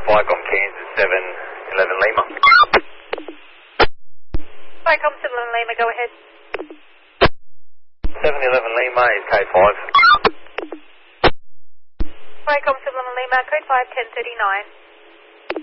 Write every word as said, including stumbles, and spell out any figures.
Viacom Kansas seven eleven Lima. Viacom seven eleven Lima, go ahead. seven eleven Lima is K five. Viacom seven eleven Lima, code five ten thirty-nine.